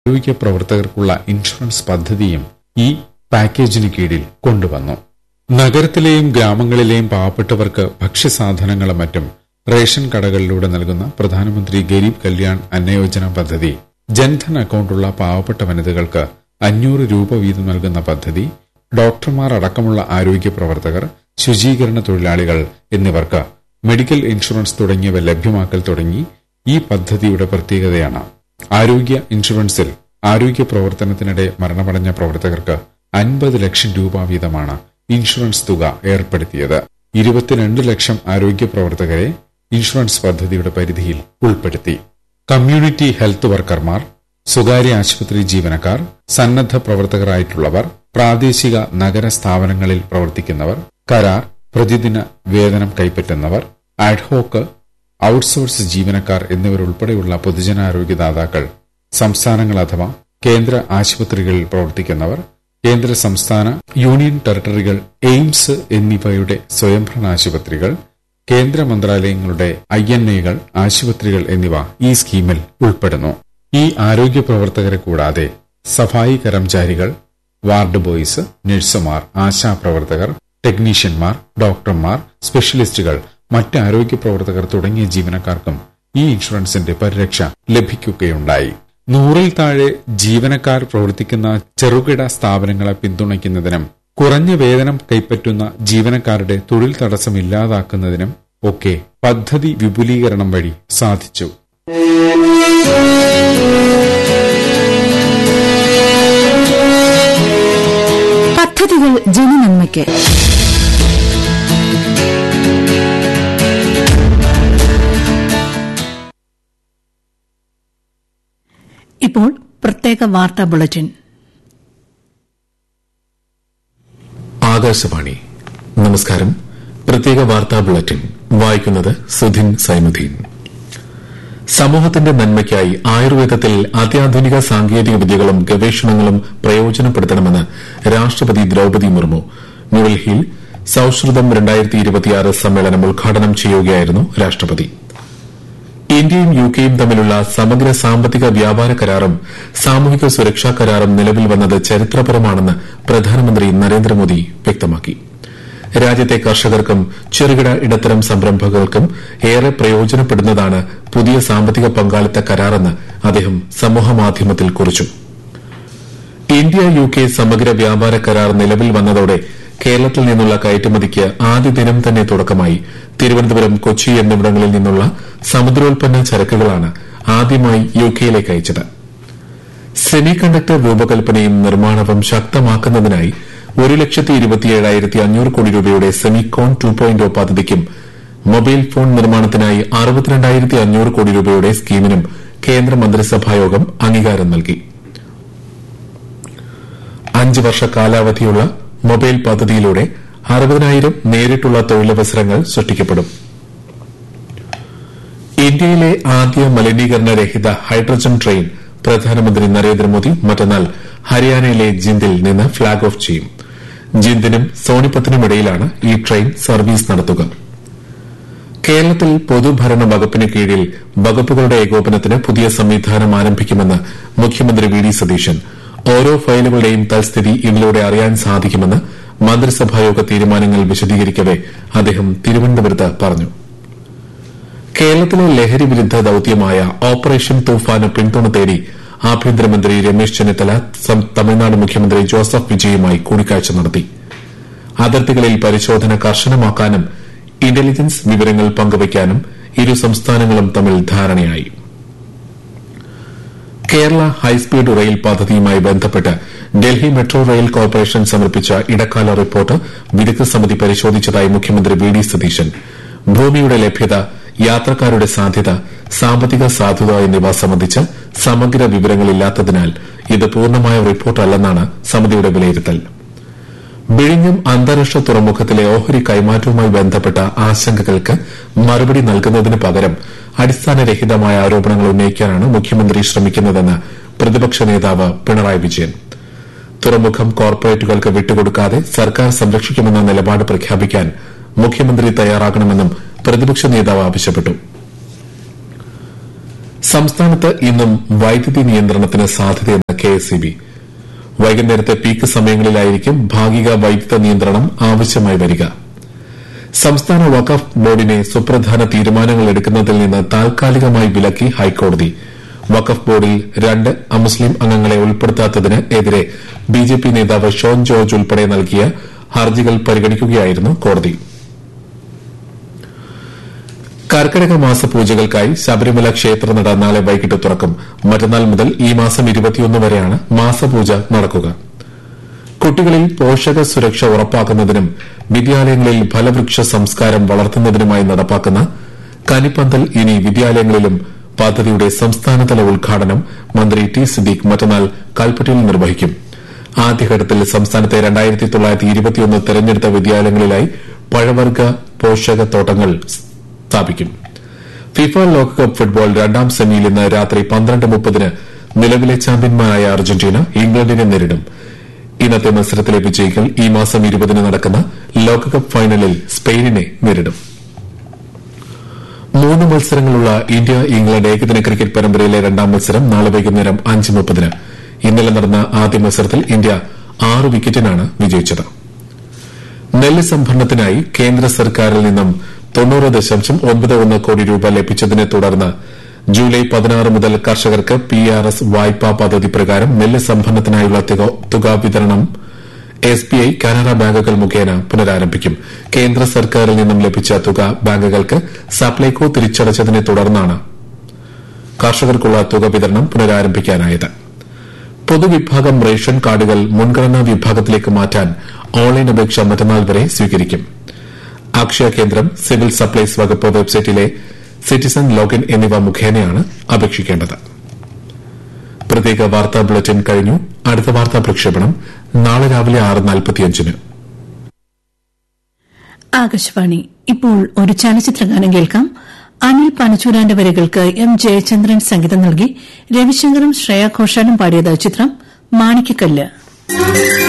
ആരോഗ്യ പ്രവർത്തകർക്കുള്ള ഇൻഷുറൻസ് പദ്ധതിയും ഈ പാക്കേജിന് കീഴിൽ കൊണ്ടുവന്നു. നഗരത്തിലെയും ഗ്രാമങ്ങളിലെയും പാവപ്പെട്ടവർക്ക് ഭക്ഷ്യസാധനങ്ങളും മറ്റും റേഷൻ കടകളിലൂടെ നൽകുന്ന പ്രധാനമന്ത്രി ഗരീബ് കല്യാൺ അന്നയോജന പദ്ധതി, ജൻധൻ അക്കൌണ്ടുള്ള പാവപ്പെട്ട വനിതകൾക്ക് 500 രൂപ വീതം നൽകുന്ന പദ്ധതി, ഡോക്ടർമാർ അടക്കമുള്ള ആരോഗ്യ പ്രവർത്തകർ, ശുചീകരണ തൊഴിലാളികൾ എന്നിവർക്ക് മെഡിക്കൽ ഇൻഷുറൻസ് തുടങ്ങിയവ ലഭ്യമാക്കൽ തുടങ്ങി ഈ പദ്ധതിയുടെ പ്രത്യേകതയാണ്. ആരോഗ്യ ഇൻഷുറൻസിൽ ആരോഗ്യ പ്രവർത്തനത്തിനിടെ മരണമടഞ്ഞ പ്രവർത്തകർക്ക് 50 ലക്ഷം രൂപ വീതമാണ് ഇൻഷുറൻസ് തുക ഏർപ്പെടുത്തിയത്. 22 ലക്ഷം ആരോഗ്യ പ്രവർത്തകരെ ഇൻഷുറൻസ് പദ്ധതിയുടെ പരിധിയിൽ ഉൾപ്പെടുത്തി. കമ്മ്യൂണിറ്റി ഹെൽത്ത് വർക്കർമാർ, സ്വകാര്യ ആശുപത്രി ജീവനക്കാർ, സന്നദ്ധ പ്രവർത്തകരായിട്ടുള്ളവർ, പ്രാദേശിക നഗര സ്ഥാപനങ്ങളിൽ പ്രവർത്തിക്കുന്നവർ, കരാർ, പ്രതിദിന വേതനം കൈപ്പറ്റുന്നവർ, ആഡ്ഹോക്ക്, ഔട്ട്സോഴ്സ് ജീവനക്കാർ എന്നിവരുൾപ്പെടെയുള്ള പൊതുജനാരോഗ്യദാതാക്കൾ, സംസ്ഥാനങ്ങൾ അഥവാ കേന്ദ്ര ആശുപത്രികളിൽ പ്രവർത്തിക്കുന്നവർ, കേന്ദ്ര സംസ്ഥാന യൂണിയൻ ടെറിട്ടറികൾ, എയിംസ് എന്നിവയുടെ സ്വയംഭരണ ആശുപത്രികൾ, കേന്ദ്ര മന്ത്രാലയങ്ങളുടെ INA-കൾ, ആശുപത്രികൾ എന്നിവ ഈ സ്കീമിൽ ഉൾപ്പെടുന്നു. ഈ ആരോഗ്യ പ്രവർത്തകരെ കൂടാതെ സഫായി കർമ്മചാരികൾ, വാർഡ് ബോയ്സ്, നഴ്സുമാർ, ആശാപ്രവർത്തകർ, ടെക്നീഷ്യന്മാർ, ഡോക്ടർമാർ, സ്പെഷ്യലിസ്റ്റുകൾ, മറ്റ് ആരോഗ്യ പ്രവർത്തകർ തുടങ്ങിയ ജീവനക്കാർക്കും ഈ ഇൻഷുറൻസിന്റെ പരിരക്ഷ ലഭിക്കുകയുണ്ടായി. 100-ൽ താഴെ ജീവനക്കാർ പ്രവർത്തിക്കുന്ന ചെറുകിട സ്ഥാപനങ്ങളെ പിന്തുണയ്ക്കുന്നതിനും കുറഞ്ഞ വേതനം കൈപ്പറ്റുന്ന ജീവനക്കാരുടെ തൊഴിൽ തടസ്സം ഇല്ലാതാക്കുന്നതിനും ഒക്കെ പദ്ധതി വിപുലീകരണം വഴി സാധിച്ചു. പദ്ധതികൾ ജനനന്മയ്ക്ക്. ഇപ്പോൾ പ്രത്യേക വാർത്താ ബുള്ളറ്റിൻ. ആകാശവാണി. നമസ്കാരം. പ്രത്യേക വാർത്താ ബുള്ളറ്റിൻ വായിക്കുന്നത് സുധിൻ സൈനുദ്ദീൻ. സമൂഹത്തിന്റെ നന്മയ്ക്കായി ആയുർവേദത്തിൽ അത്യാധുനിക സാങ്കേതിക വിദ്യകളും ഗവേഷണങ്ങളും പ്രയോജനപ്പെടുത്തണമെന്ന് രാഷ്ട്രപതി ദ്രൌപദി മുർമു ന്യൂഡൽഹിയിൽ സൌഹൃദം 2026 സമ്മേളനം ഉദ്ഘാടനം ചെയ്യുകയായിരുന്നു രാഷ്ട്രപതി. ഇന്ത്യയും യുകെയും തമ്മിലുള്ള സമഗ്ര സാമ്പത്തിക വ്യാപാര കരാറും സാമൂഹിക സുരക്ഷാ കരാറും നിലവിൽ വന്നത് ചരിത്രപരമാണെന്ന് പ്രധാനമന്ത്രി നരേന്ദ്രമോദി വ്യക്തമാക്കി. രാജ്യത്തെ കർഷകർക്കും ചെറുകിട ഇടത്തരം സംരംഭകർക്കും ഏറെ പ്രയോജനപ്പെടുന്നതാണ് പുതിയ സാമ്പത്തിക പങ്കാളിത്ത കരാറെന്ന് അദ്ദേഹം സമൂഹമാധ്യമത്തിൽ കുറിച്ചു. ഇന്ത്യ യുകെ സമഗ്ര വ്യാപാര കരാർ നിലവിൽ വന്നതോടെ കേരളത്തിൽ നിന്നുള്ള കയറ്റുമതിക്ക് ആദ്യ ദിനം തന്നെ തുടക്കമായി. തിരുവനന്തപുരം, കൊച്ചി എന്നിവിടങ്ങളിൽ നിന്നുള്ള സമുദ്രോൽപ്പന്ന ചരക്കുകളാണ് ആദ്യമായി യുകെയിലേക്ക് അയച്ചത്. സെമി കണ്ടക്ടർ രൂപകൽപ്പനയും നിർമ്മാണവും ശക്തമാക്കുന്നതിനായി 1,27,500 കോടി രൂപയുടെ സെമികോൺ 2.0 പദ്ധതിക്കും മൊബൈൽ ഫോൺ നിർമ്മാണത്തിനായി 62,500 കോടി രൂപയുടെ സ്കീമിനും കേന്ദ്ര മന്ത്രിസഭായോഗം അംഗീകാരം നൽകി. 5 വർഷ കാലാവധിയുള്ള മൊബൈൽ പദ്ധതിയിലൂടെ 60,000 നേരിട്ടുള്ള തൊഴിലവസരങ്ങൾ സൃഷ്ടിക്കപ്പെടും. ഇന്ത്യയിലെ ആദ്യ മലിനീകരണരഹിത ഹൈഡ്രജൻ ട്രെയിൻ പ്രധാനമന്ത്രി നരേന്ദ്രമോദി മറ്റന്നാൾ ഹരിയാനയിലെ ജിന്ദിൽ നിന്ന് ഫ്ളാഗ് ഓഫ് ചെയ്യും. ജിന്ദിനും സോണിപത്തിനുമിടയിലാണ് ഈ ട്രെയിൻ സർവീസ് നടത്തുക. കേരളത്തിൽ പൊതുഭരണ വകുപ്പിന് കീഴിൽ വകുപ്പുകളുടെ ഏകോപനത്തിന് പുതിയ സംവിധാനം ആരംഭിക്കുമെന്ന് മുഖ്യമന്ത്രി വി ഡി സതീശൻ. ഓരോ ഫയലുകളുടെയും തൽസ്ഥിതി ഇതിലൂടെ അറിയാൻ സാധിക്കുമെന്ന് മന്ത്രിസഭായോഗ തീരുമാനങ്ങൾ വിശദീകരിക്കവെ അദ്ദേഹം തിരുവനന്തപുരത്ത് പറഞ്ഞു. കേരളത്തിലെ ലഹരി വിരുദ്ധ ദൌത്യമായ ഓപ്പറേഷൻ തൂഫാന് പിന്തുണ തേടി ആഭ്യന്തരമന്ത്രി രമേശ് ചെന്നിത്തല തമിഴ്നാട് മുഖ്യമന്ത്രി ജോസഫ് വിജയുമായി കൂടിക്കാഴ്ച നടത്തി. അതിർത്തികളിൽ പരിശോധന കർശനമാക്കാനും ഇന്റലിജൻസ് വിവരങ്ങൾ പങ്കുവയ്ക്കാനും ഇരു സംസ്ഥാനങ്ങളും തമ്മിൽ ധാരണയായി. കേരള ഹൈസ്പീഡ് റെയിൽ പദ്ധതിയുമായി ബന്ധപ്പെട്ട് ഡൽഹി മെട്രോ റെയിൽ കോർപ്പറേഷൻ സമർപ്പിച്ച ഇടക്കാല റിപ്പോർട്ട് വിദഗ്ധ സമിതി പരിശോധിച്ചതായി മുഖ്യമന്ത്രി വി ഡി സതീശൻ. ഭൂമിയുടെ ലഭ്യത, യാത്രക്കാരുടെ സാധ്യത, സാമ്പത്തിക സാധുത എന്നിവ സംബന്ധിച്ച് സമഗ്ര വിവരങ്ങളില്ലാത്തതിനാൽ ഇത് പൂർണ്ണമായ റിപ്പോർട്ടല്ലെന്നാണ് സമിതിയുടെ വിലയിരുത്തൽ. വിഴിഞ്ഞം അന്താരാഷ്ട്ര തുറമുഖത്തിലെ ഓഹരി കൈമാറ്റവുമായി ബന്ധപ്പെട്ട ആശങ്കകൾക്ക് മറുപടി നൽകുന്നതിന് പകരം അടിസ്ഥാനരഹിതമായ ആരോപണങ്ങൾ ഉന്നയിക്കാനാണ് മുഖ്യമന്ത്രി ശ്രമിക്കുന്നതെന്ന് പ്രതിപക്ഷ നേതാവ് പിണറായി വിജയൻ. തുറമുഖം കോർപ്പറേറ്റുകൾക്ക് വിട്ടുകൊടുക്കാതെ സർക്കാർ സംരക്ഷിക്കുമെന്ന നിലപാട് പ്രഖ്യാപിക്കാൻ മുഖ്യമന്ത്രി തയ്യാറാകണമെന്നും പ്രതിപക്ഷ നേതാവ് ആവശ്യപ്പെട്ടു. സംസ്ഥാനത്ത് ഇന്നും വൈദ്യുതി നിയന്ത്രണത്തിന് സാധ്യതയെന്ന് KSEB. വൈകുന്നേരത്തെ പീക്ക് സമയങ്ങളിലായിരിക്കും ഭാഗിക വൈദ്യുത നിയന്ത്രണം ആവശ്യമായി വരിക. സംസ്ഥാന വഖഫ് ബോർഡിനെ സുപ്രധാന തീരുമാനങ്ങൾ എടുക്കുന്നതിൽ നിന്ന് താൽക്കാലികമായി വിലക്കി ഹൈക്കോടതി. വഖഫ് ബോർഡിൽ 2 അമുസ്ലിം അംഗങ്ങളെ ഉൾപ്പെടുത്താത്തതിന് എതിരെ BJP നേതാവ് ഷോൺ ജോർജ് ഉൾപ്പെടെ നൽകിയ ഹർജികൾ പരിഗണിക്കുകയായിരുന്നു കോടതി. കർക്കിടക മാസ പൂജകൾക്കായി ശബരിമല ക്ഷേത്രനട നാളെ വൈകിട്ട് തുറക്കും. മറ്റന്നാൾ മുതൽ ഈ മാസം 21 വരെയാണ് മാസപൂജ നടക്കുക. കുട്ടികളിൽ പോഷക സുരക്ഷ ഉറപ്പാക്കുന്നതിനും വിദ്യാലയങ്ങളിൽ ഫലവൃക്ഷ സംസ്കാരം വളർത്തുന്നതിനുമായി നടപ്പാക്കുന്ന കനിപ്പന്തൽ ഇനി വിദ്യാലയങ്ങളിലും പദ്ധതിയുടെ സംസ്ഥാനതല ഉദ്ഘാടനം മന്ത്രി ടി സിദ്ദീഖ് മറ്റന്നാൾ കൽപ്പറ്റയിൽ നിർവഹിക്കും. ആദ്യഘട്ടത്തിൽ സംസ്ഥാനത്തെ 2921 തെരഞ്ഞെടുത്ത വിദ്യാലയങ്ങളിലായി പഴവർഗ്ഗ പോഷക തോട്ടങ്ങൾ സ്ഥാപിക്കും. ഫിഫ ലോകകപ്പ് ഫുട്ബോൾ 2ാം സെമിയിൽ ഇന്ന് രാത്രി 12:30 നിലവിലെ ചാമ്പ്യന്മാരായ അർജന്റീന ഇംഗ്ലണ്ടിനെ നേരിടും. ഇന്നത്തെ മത്സരത്തിലെ വിജയികൾ ഈ മാസം 20 നടക്കുന്ന ലോകകപ്പ് ഫൈനലിൽ സ്പെയിനിനെ നേരിടും. 3 മത്സരങ്ങളുള്ള ഇന്ത്യ ഇംഗ്ലണ്ട് ഏകദിന ക്രിക്കറ്റ് പരമ്പരയിലെ 2ാം മത്സരം നാളെ വൈകുന്നേരം 5:30. ഇന്നലെ നടന്ന ആദ്യ മത്സരത്തിൽ ഇന്ത്യ 6 വിക്കറ്റിനാണ് വിജയിച്ചത്. നെല്ല് സംഭരണത്തിനായി കേന്ദ്ര സർക്കാരിൽ നിന്നും 90.91 കോടി രൂപ ലഭിച്ചതിനെ തുടർന്ന് ജൂലൈ 16 മുതൽ കർഷകർക്ക് PRS വായ്പാ പദ്ധതി പ്രകാരം നെല്ല് സംഭരണത്തിനായുള്ള തുക വിതരണം SBI കാനറ ബാങ്കുകൾ മുഖേന പുനരാരംഭിക്കും. കേന്ദ്ര സർക്കാരിൽ നിന്നും ലഭിച്ച തുക ബാങ്കുകൾക്ക് സപ്ലൈകോ തിരിച്ചടച്ചതിനെ തുടർന്നാണ് കർഷകർക്കുള്ള തുക വിതരണം പുനരാരംഭിക്കാനായത്. പൊതുവിഭാഗം റേഷൻ കാർഡുകൾ മുൻഗണനാ വിഭാഗത്തിലേക്ക് മാറ്റാൻ ഓൺലൈൻ അപേക്ഷ മറ്റന്നാൾ വരെ സ്വീകരിക്കും. അക്ഷയ കേന്ദ്രം, സിവിൽ സപ്ലൈസ് വകുപ്പ് വെബ്സൈറ്റിലെ സിറ്റിസൺ ലോഗിൻ എന്നിവ മുഖേനയാണ് അപേക്ഷിക്കേണ്ടത്. പ്രത്യേക വാർത്താ ബുള്ളറ്റിൻ കഴിഞ്ഞു. അടുത്ത വാർത്താ പ്രക്ഷേപണം നാളെ രാവിലെ 6:45. ആകാശവാണി. ഇപ്പോൾ ഒരു ചലച്ചിത്രഗാനം കേൾക്കാം. അനിൽ പനച്ചൂരാന്റെ വരികൾക്ക് M. ജയചന്ദ്രൻ സംഗീതം നൽകി രവിശങ്കറും ശ്രേയ ഘോഷാലും പാടിയത്. ചിത്രം മാണിക്കക്കല്ല്.